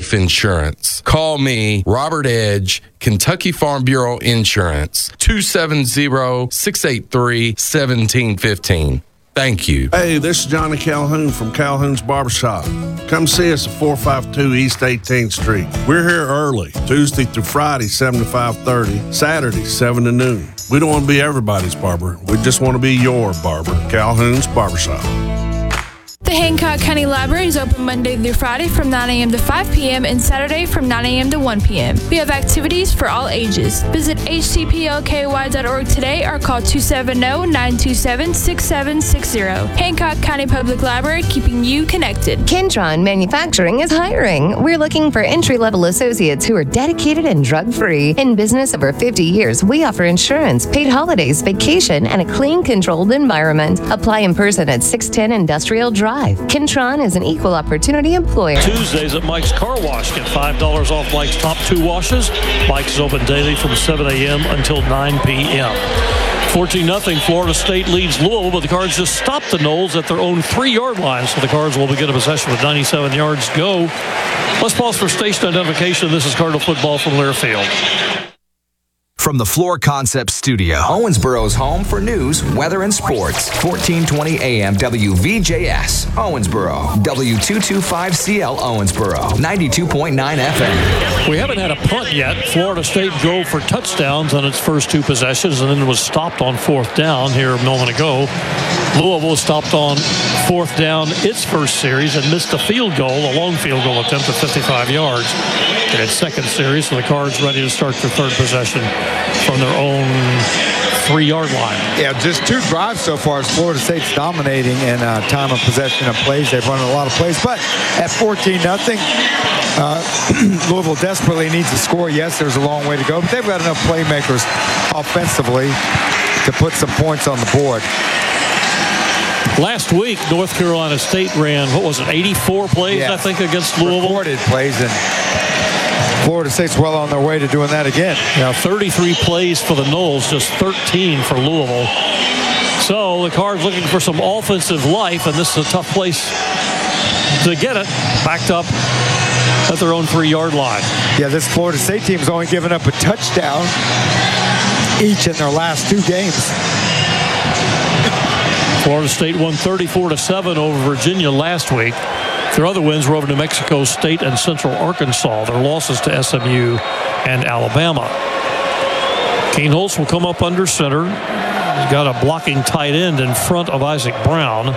life insurance. Call me, Robert Edge, Kentucky Farm Bureau Insurance, 270-683-1715. Thank you. Hey, this is Johnny Calhoun from Calhoun's Barbershop. Come see us at 452 East 18th Street. We're here early, Tuesday through Friday, 7 to 5:30, Saturday, 7 to noon. We don't want to be everybody's barber. We just want to be your barber. Calhoun's Barbershop. The Hancock County Library is open Monday through Friday from 9 a.m. to 5 p.m. and Saturday from 9 a.m. to 1 p.m. We have activities for all ages. Visit hcplky.org today or call 270-927-6760. Hancock County Public Library, keeping you connected. Kentron Manufacturing is hiring. We're looking for entry-level associates who are dedicated and drug-free. In business over 50 years, we offer insurance, paid holidays, vacation, and a clean, controlled environment. Apply in person at 610 Industrial Drive. Kentron is an equal opportunity employer. Tuesdays at Mike's Car Wash. Get $5 off Mike's top 2 washes. Mike's is open daily from 7 a.m. until 9 p.m. 14-0, Florida State leads Louisville, but the Cards just stopped the Noles at their own 3-yard line, so the Cards will begin a possession with 97 yards to go. Let's pause for station identification. This is Cardinal football from Learfield. From the Floor Concepts Studio, Owensboro's home for news, weather, and sports. 1420 AM WVJS, Owensboro. W225CL, Owensboro. 92.9 FM. We haven't had a punt yet. Florida State drove for touchdowns on its first 2 possessions and then was stopped on 4th down here a moment ago. Louisville stopped on 4th down its first series and missed a field goal, a long field goal attempt of 55 yards. In its second series, so the Cards ready to start their 3rd possession from their own 3-yard line. Yeah, just 2 drives so far as Florida State's dominating in time of possession of plays. They've run a lot of plays, but at 14-0, Louisville desperately needs to score. Yes, there's a long way to go, but they've got enough playmakers offensively to put some points on the board. Last week, North Carolina State ran, 84 plays, I think, against Louisville. Recorded plays, and Florida State's well on their way to doing that again. Now 33 plays for the Noles, just 13 for Louisville. So the Cards looking for some offensive life, and this is a tough place to get it. Backed up at their own 3-yard line. Yeah, this Florida State team's only given up a touchdown each in their last 2 games. Florida State won 34-7 over Virginia last week. Their other wins were over New Mexico State and Central Arkansas. Their losses to SMU and Alabama. Kane Holtz will come up under center. He's got a blocking tight end in front of Isaac Brown.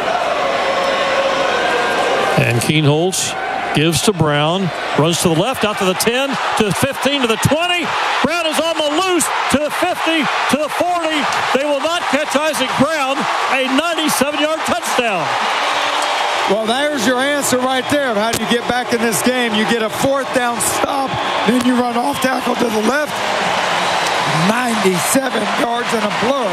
And Kane Holtz gives to Brown. Runs to the left, out to the 10, to the 15, to the 20. Brown is on the loose, to the 50, to the 40. They will not catch Isaac Brown. A 97-yard touchdown. Well, there's your answer right there. How do you get back in this game? You get a 4th down stop, then you run off tackle to the left. 97 yards and a blur.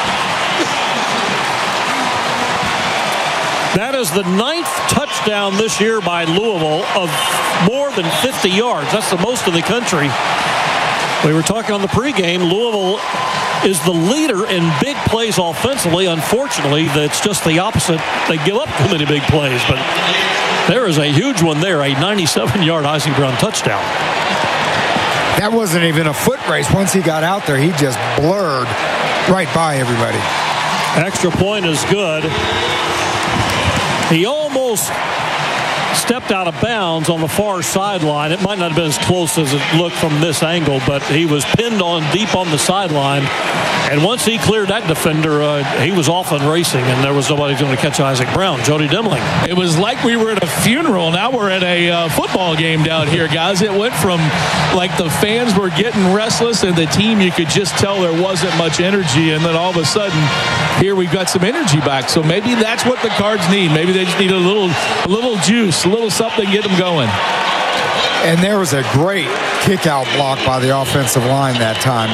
That is the 9th touchdown this year by Louisville of more than 50 yards. That's the most in the country. We were talking on the pregame. Louisville is the leader in big plays offensively. Unfortunately, that's just the opposite. They give up too many big plays, but there is a huge one there, a 97-yard Isaac Brown touchdown. That wasn't even a foot race. Once he got out there, he just blurred right by everybody. Extra point is good. He almost stepped out of bounds on the far sideline. It might not have been as close as it looked from this angle, but he was pinned on deep on the sideline. And once he cleared that defender, he was off and racing, and there was nobody going to catch Isaac Brown. Jody Demling. It was like we were at a funeral. Now we're at a football game down here, guys. It went from like the fans were getting restless, and the team, you could just tell there wasn't much energy, and then all of a sudden, here we've got some energy back. So maybe that's what the Cards need. Maybe they just need a little juice, a little something to get them going. And there was a great kick-out block by the offensive line that time.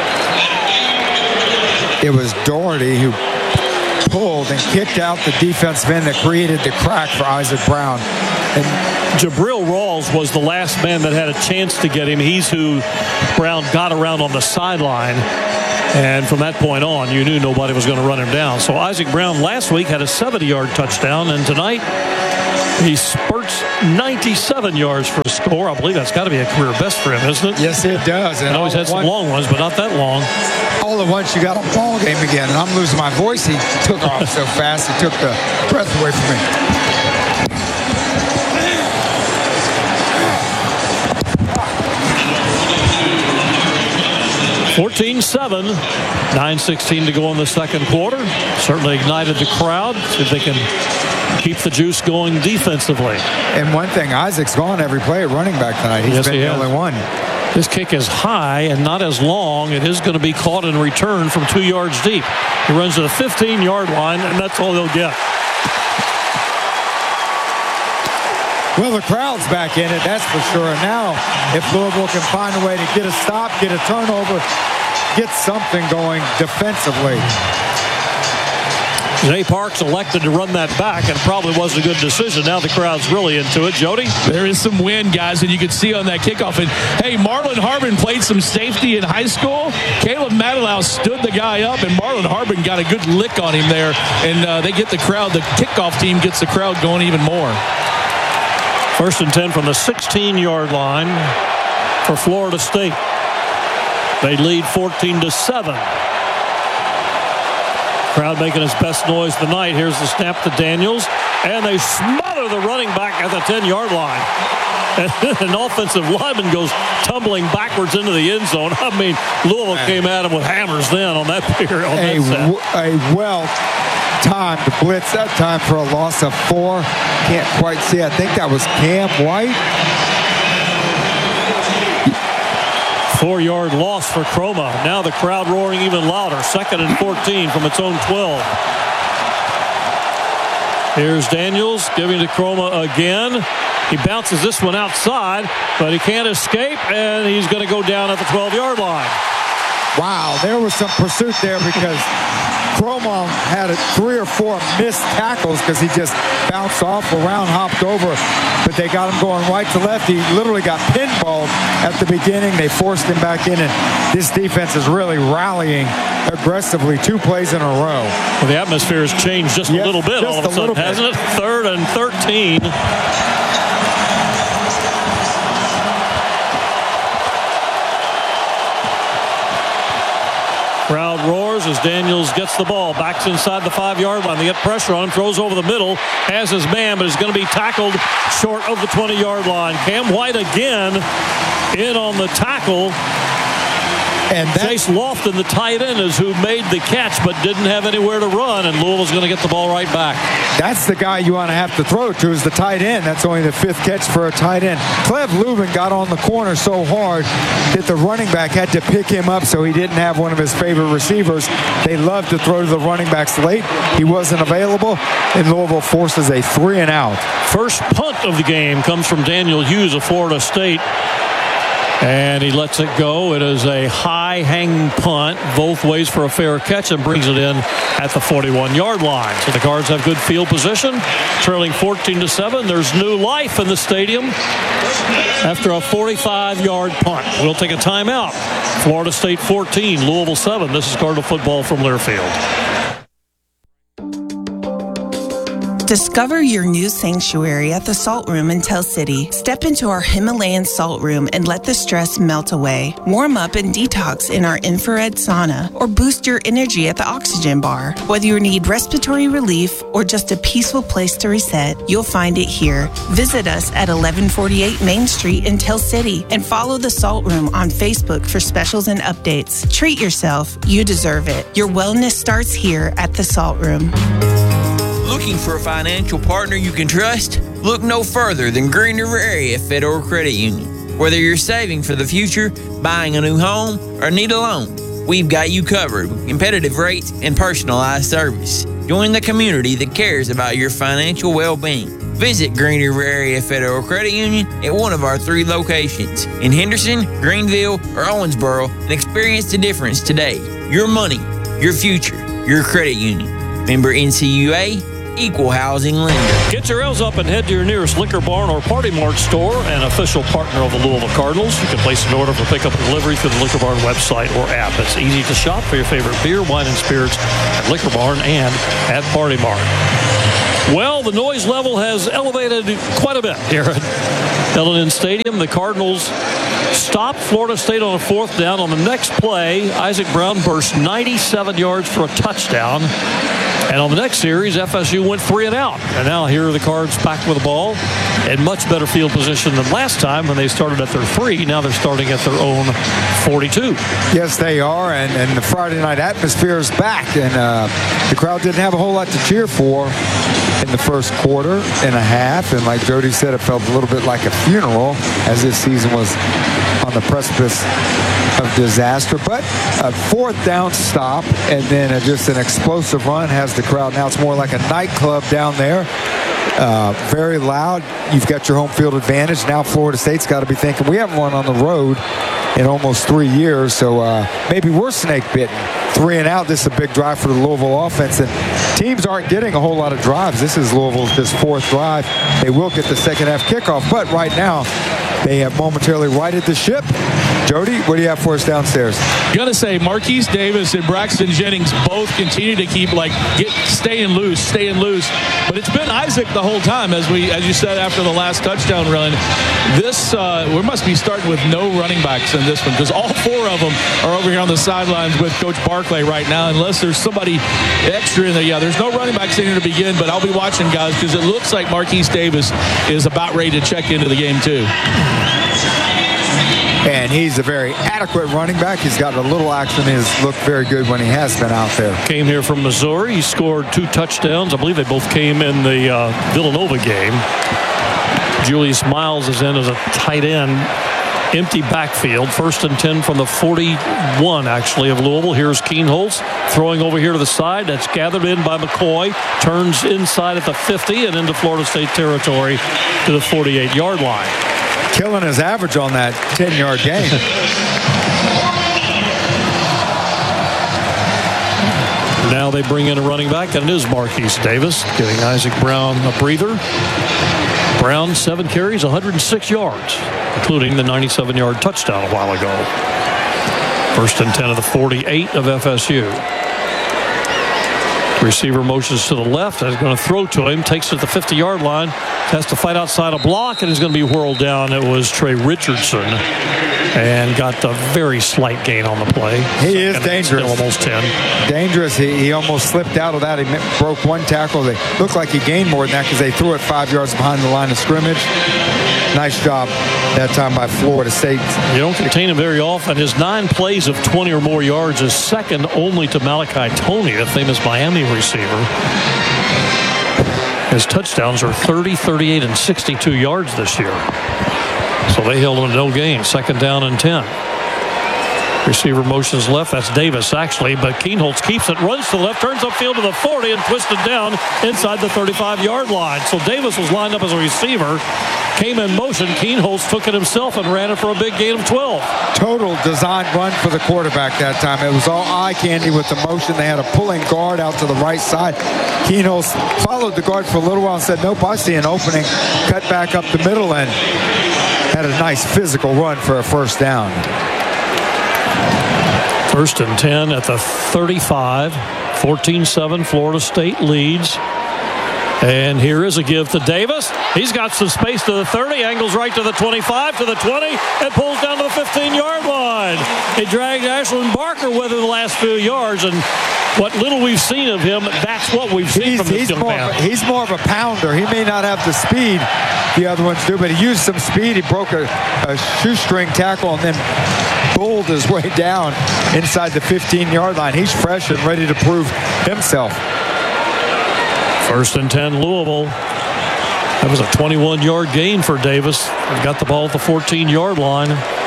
It was Doherty who pulled and kicked out the defensive end that created the crack for Isaac Brown. And Jabril Rawls was the last man that had a chance to get him. He's who Brown got around on the sideline. And from that point on, you knew nobody was going to run him down. So Isaac Brown last week had a 70-yard touchdown, and tonight He spurts 97 yards for a score. I believe that's got to be a career best for him, isn't it? Yes, it does. And I know he's had some long ones, but not that long. All at once, you got a ball game again, and I'm losing my voice. He took off so fast, he took the breath away from me. (14-7), 9:16 to go in the second quarter. Certainly ignited the crowd. See if they can keep the juice going defensively. And one thing, Isaac's gone every play at running back tonight. He's been the only one. This kick is high and not as long. It is going to be caught and returned from 2 yards deep. He runs to the 15-yard line, and that's all he'll get. Well, the crowd's back in it, that's for sure. And now, if Louisville can find a way to get a stop, get a turnover, get something going defensively. Jay Parks elected to run that back, and probably wasn't a good decision. Now the crowd's really into it. Jody? There is some wind, guys, and you could see on that kickoff. And, hey, Marlon Harbin played some safety in high school. Caleb Matalau stood the guy up, and Marlon Harbin got a good lick on him there. And they get the crowd, the kickoff team gets the crowd going even more. 1st and 10 from the 16-yard line for Florida State. They lead 14-7. Crowd making its best noise tonight. Here's the snap to Daniels, and they smother the running back at the 10-yard line. And an offensive lineman goes tumbling backwards into the end zone. I mean, Louisville came at him with hammers then on that period. A well-timed blitz that time for a loss of 4. Can't quite see. I think that was Cam White. 4-yard loss for Croma. Now the crowd roaring even louder. 2nd and 14 from its own 12. Here's Daniels giving to Croma again. He bounces this one outside, but he can't escape, and he's going to go down at the 12-yard line. Wow, there was some pursuit there because Croma had 3 or 4 missed tackles because he just bounced off, around, hopped over, but they got him going right to left. He literally got pinballed at the beginning. They forced him back in, and this defense is really rallying aggressively 2 plays in a row. Well, the atmosphere has changed just a little bit all of a sudden, hasn't it? 3rd and 13. Crowd roars as Daniels gets the ball, backs inside the 5-yard line. They get pressure on him, throws over the middle, has his man, but is going to be tackled short of the 20-yard line. Cam White again in on the tackle. And Chase Lofton, the tight end, is who made the catch but didn't have anywhere to run, and Louisville's going to get the ball right back. That's the guy you want to have to throw to, is the tight end. That's only the 5th catch for a tight end. Clev Lubin got on the corner so hard that the running back had to pick him up so he didn't have one of his favorite receivers. They love to throw to the running backs late. He wasn't available, and Louisville forces a 3-and-out. First punt of the game comes from Daniel Hughes of Florida State. And he lets it go. It is a high-hanging punt, both ways for a fair catch, and brings it in at the 41-yard line. So the Cards have good field position, trailing 14-7. There's new life in the stadium after a 45-yard punt. We'll take a timeout. Florida State 14, Louisville 7. This is Cardinal football from Learfield. Discover your new sanctuary at the Salt Room in Tell City. Step into our Himalayan salt room and let the stress melt away. Warm up and detox in our infrared sauna, or boost your energy at the oxygen bar. Whether you need respiratory relief or just a peaceful place to reset, you'll find it here. Visit us at 1148 Main Street in Tell City and follow the Salt Room on Facebook for specials and updates. Treat yourself. You deserve it. Your wellness starts here at the Salt Room. Looking for a financial partner you can trust? Look no further than Green River Area Federal Credit Union. Whether you're saving for the future, buying a new home, or need a loan, we've got you covered with competitive rates and personalized service. Join the community that cares about your financial well-being. Visit Green River Area Federal Credit Union at one of our 3 locations in Henderson, Greenville, or Owensboro and experience the difference today. Your money, your future, your credit union. Member NCUA, Equal Housing Lender. Get your L's up and head to your nearest Liquor Barn or Party Mart store, an official partner of the Louisville Cardinals. You can place an order for pickup and delivery through the Liquor Barn website or app. It's easy to shop for your favorite beer, wine, and spirits at Liquor Barn and at Party Mart. Well, the noise level has elevated quite a bit here at L&N Stadium. The Cardinals stopped Florida State on a 4th down. On the next play, Isaac Brown burst 97 yards for a touchdown. And on the next series, FSU went 3 and out. And now here are the Cards back with the ball in much better field position than last time when they started at their 3. Now they're starting at their own 42. Yes, they are. And the Friday night atmosphere is back. And the crowd didn't have a whole lot to cheer for in the first quarter and a half. And like Jody said, it felt a little bit like a funeral as this season was on the precipice of disaster. But a 4th down stop and then just an explosive run has the crowd. Now it's more like a nightclub down there. Very loud. You've got your home field advantage. Now Florida State's got to be thinking, we haven't won on the road in almost 3 years, so maybe we're snake bitten. 3 and out. This is a big drive for the Louisville offense, and teams aren't getting a whole lot of drives. This is Louisville's this 4th drive. They will get the second half kickoff, but right now they have momentarily righted the ship. Jody, what do you have for us downstairs? Got to say, Marquise Davis and Braxton Jennings both continue to keep staying loose. But it's been Isaac the whole time, as you said after the last touchdown run. This we must be starting with no running backs in this one, because all 4 of them are over here on the sidelines with Coach Barclay right now, unless there's somebody extra in there. Yeah, there's no running backs in here to begin, but I'll be watching, guys, because it looks like Marquise Davis is about ready to check into the game too. And he's a very adequate running back. He's got a little action. He's looked very good when he has been out there. Came here from Missouri. He scored 2 touchdowns. I believe they both came in the Villanova game. Julius Miles is in as a tight end. Empty backfield. 1st and 10 from the 41, actually, of Louisville. Here's Keenholz throwing over here to the side. That's gathered in by McCoy. Turns inside at the 50 and into Florida State territory to the 48-yard line. Killing his average on that 10-yard gain. Now they bring in a running back, and it is Marquise Davis, giving Isaac Brown a breather. Brown, 7 carries, 106 yards, including the 97-yard touchdown a while ago. 1st and 10 of the 48 of FSU. Receiver motions to the left. Is going to throw to him. Takes it to the 50-yard line. Has to fight outside a block, and is going to be whirled down. It was Trey Richardson, and got a very slight gain on the play. He is dangerous. Almost 10. Dangerous. He almost slipped out of that. He broke 1 tackle. They looked like he gained more than that because they threw it 5 yards behind the line of scrimmage. Nice job that time by Florida State. You don't contain him very often. His 9 plays of 20 or more yards is second only to Malachi Toney, the famous Miami receiver. His touchdowns are 30, 38, and 62 yards this year. So they held him to no gain. 2nd down and 10. Receiver motions left. That's Davis, actually. But Keenholz keeps it, runs to the left, turns upfield to the 40, and twisted down inside the 35-yard line. So Davis was lined up as a receiver. Came in motion. Keenholz took it himself and ran it for a big gain of 12. Total design run for the quarterback that time. It was all eye candy with the motion. They had a pulling guard out to the right side. Keenholz followed the guard for a little while and said, nope, I see an opening. Cut back up the middle and had a nice physical run for a 1st down. 1st and 10 at the 35. 14-7, Florida State leads. And here is a give to Davis. He's got some space to the 30, angles right to the 25, to the 20, and pulls down to the 15-yard line. He dragged Ashland Barker with him the last few yards, and what little we've seen of him, that's what we've seen from this young man. He's more of a pounder. He may not have the speed the other ones do, but he used some speed. He broke a shoestring tackle and then bowled his way down inside the 15-yard line. He's fresh and ready to prove himself. 1st and 10, Louisville. That was a 21-yard gain for Davis. He got the ball at the 14-yard line.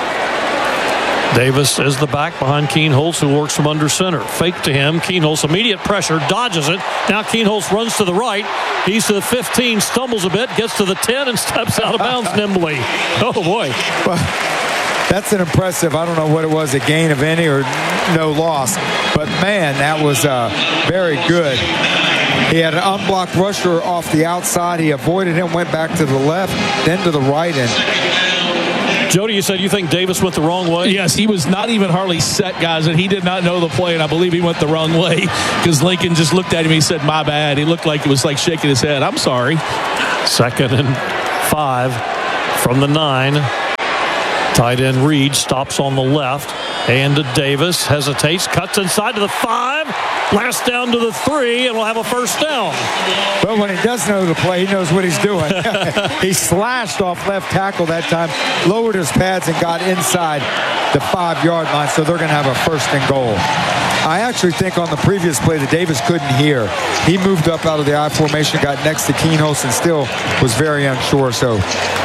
Davis is the back behind Keenholz, who works from under center. Fake to him. Keenholz, immediate pressure, dodges it. Now Keenholz runs to the right. He's to the 15, stumbles a bit, gets to the 10, and steps out of bounds nimbly. Oh, boy. Well, that's an impressive, I don't know what it was, a gain of any or no loss. But, man, that was very good. He had an unblocked rusher off the outside. He avoided him, went back to the left, then to the right, and Jody, you said you think Davis went the wrong way? Yes, he was not even hardly set, guys, and he did not know the play, and I believe he went the wrong way because Lincoln just looked at him. He said, "My bad." He looked like it was like shaking his head. I'm sorry. 2nd and 5 from the 9. Tight end Reed stops on the left. And to Davis, hesitates, cuts inside to the 5, blasts down to the 3, and we'll have a first down. But when he does know the play, he knows what he's doing. He slashed off left tackle that time, lowered his pads, and got inside the 5-yard line, so they're going to have a 1st and goal. I actually think on the previous play that Davis couldn't hear. He moved up out of the I formation, got next to Keenholz, and still was very unsure. So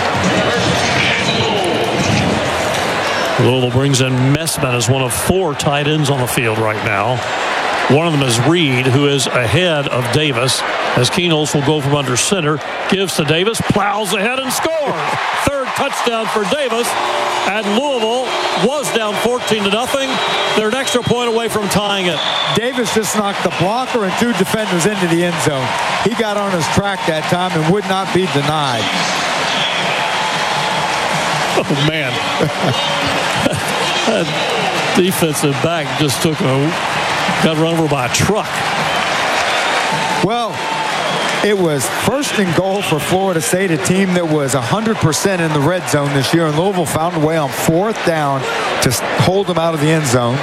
Louisville brings in Messman as one of 4 tight ends on the field right now. One of them is Reed, who is ahead of Davis, as Keenholz will go from under center, gives to Davis, plows ahead and scores. 3rd touchdown for Davis, and Louisville was down 14-0. They're an extra point away from tying it. Davis just knocked the blocker and 2 defenders into the end zone. He got on his track that time and would not be denied. Oh, man. That defensive back just got run over by a truck. Well, it was 1st and goal for Florida State, a team that was 100% in the red zone this year, and Louisville found a way on 4th down to hold them out of the end zone.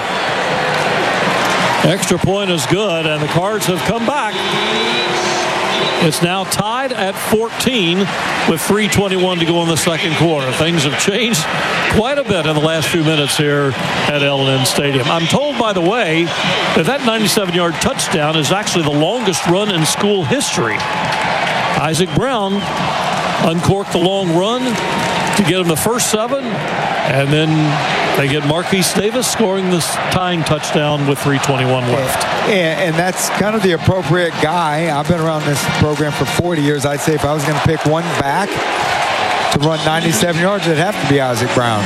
Extra point is good, and the Cards have come back. It's now tied at 14 with 3:21 to go in the 2nd quarter. Things have changed quite a bit in the last few minutes here at L&N Stadium. I'm told, by the way, that 97-yard touchdown is actually the longest run in school history. Isaac Brown uncorked the long run to get him the first 7, and then they get Marquise Davis scoring this tying touchdown with 3:21 left. And that's kind of the appropriate guy. I've been around this program for 40 years. I'd say if I was going to pick one back to run 97 yards, it'd have to be Isaac Brown.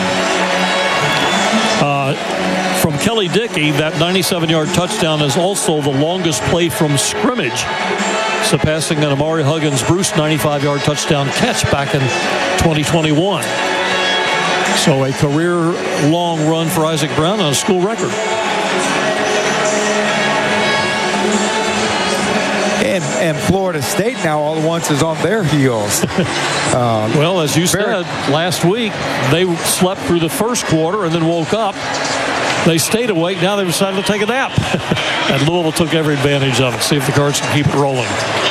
From Kelly Dickey, that 97-yard touchdown is also the longest play from scrimmage, surpassing an Amari Huggins-Bruce 95-yard touchdown catch back in 2021. So a career-long run for Isaac Brown on a school record. And Florida State now all at once is on their heels. Well, as you said last week, they slept through the first quarter and then woke up. They stayed awake. Now they've decided to take a nap. And Louisville took every advantage of it. See if the Cards can keep it rolling.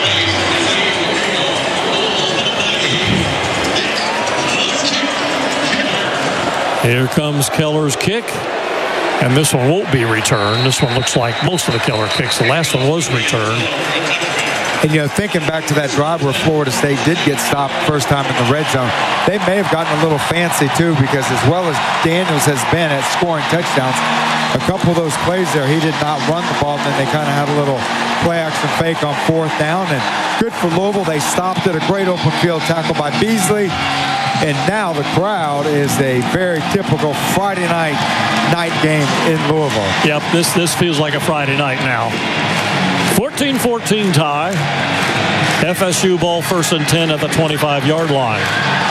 Here comes Keller's kick. And this one won't be returned. This one looks like most of the Keller kicks. The last one was returned. And, thinking back to that drive where Florida State did get stopped first time in the red zone, they may have gotten a little fancy, too, because as well as Daniels has been at scoring touchdowns, a couple of those plays there, he did not run the ball, and then they kind of had a little play-action fake on 4th down. And good for Louisville. They stopped at a great open field tackle by Beasley. And now the crowd is a very typical Friday night game in Louisville. Yep, this feels like a Friday night now. 14-14 tie. FSU ball 1st and 10 at the 25-yard line.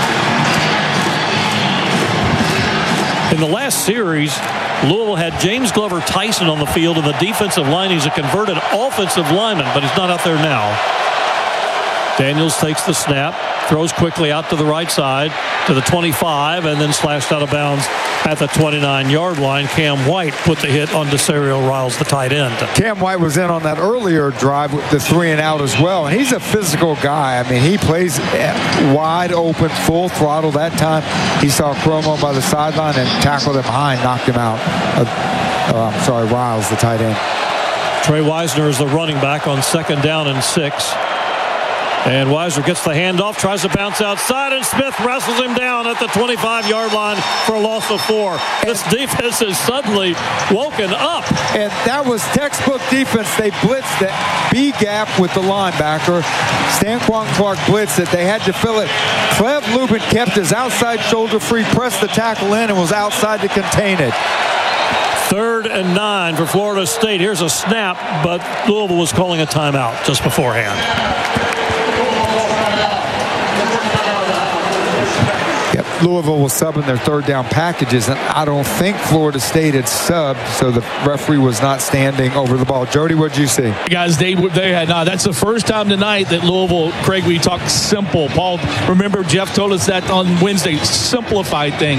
In the last series, Louisville had James Glover Tyson on the field in the defensive line. He's a converted offensive lineman, but he's not out there now. Daniels takes the snap, throws quickly out to the right side to the 25, and then slashed out of bounds at the 29-yard line. Cam White put the hit on Desario Riles, the tight end. Cam White was in on that earlier drive with the 3-and-out as well, and he's a physical guy. I mean, he plays wide open, full throttle. That time he saw Cromo by the sideline and tackled him high and knocked him out. Riles, the tight end. Trey Wisner is the running back on 2nd down and 6. And Weiser gets the handoff, tries to bounce outside, and Smith wrestles him down at the 25-yard line for a loss of 4. This defense is suddenly woken up. And that was textbook defense. They blitzed the B gap with the linebacker. Stanquan Clark blitzed it. They had to fill it. Cleve Lubin kept his outside shoulder free, pressed the tackle in, and was outside to contain it. 3rd and 9 for Florida State. Here's a snap, but Louisville was calling a timeout just beforehand. Louisville was subbing their third down packages, and I don't think Florida State had subbed, so the referee was not standing over the ball. Jody, what did you see? Guys, they had not. That's the first time tonight that Louisville, Craig, we talked simple. Paul, remember Jeff told us that on Wednesday, simplified things.